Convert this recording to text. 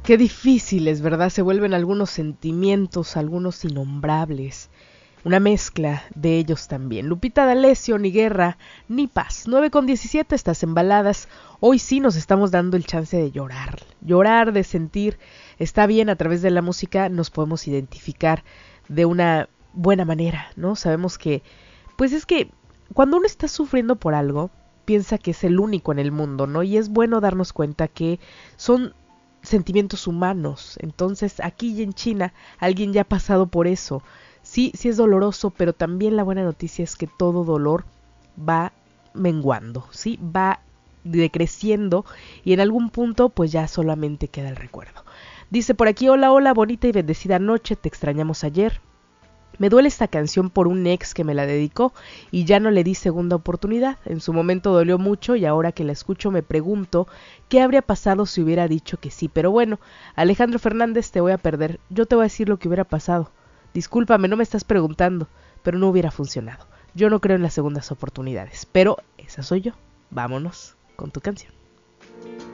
Qué difíciles, ¿verdad? Se vuelven algunos sentimientos, algunos innombrables. Una mezcla de ellos también. Lupita D'Alessio, ni guerra, ni paz. 9:17, estás en Baladas. Hoy sí nos estamos dando el chance de llorar. Llorar, de sentir. Está bien, a través de la música nos podemos identificar de una buena manera, ¿no? Sabemos que, pues es que cuando uno está sufriendo por algo, piensa que es el único en el mundo, ¿no? Y es bueno darnos cuenta que son sentimientos humanos. Entonces, aquí y en China, alguien ya ha pasado por eso. Sí, sí es doloroso, pero también la buena noticia es que todo dolor va menguando, ¿sí? Va decreciendo y en algún punto pues ya solamente queda el recuerdo. Dice por aquí, hola, hola, bonita y bendecida noche, te extrañamos ayer. Me duele esta canción por un ex que me la dedicó y ya no le di segunda oportunidad. En su momento dolió mucho y ahora que la escucho me pregunto qué habría pasado si hubiera dicho que sí. Pero bueno, Alejandro Fernández, te voy a perder. Yo te voy a decir lo que hubiera pasado. Discúlpame, no me estás preguntando, pero no hubiera funcionado. Yo no creo en las segundas oportunidades, pero esa soy yo. Vámonos con tu canción.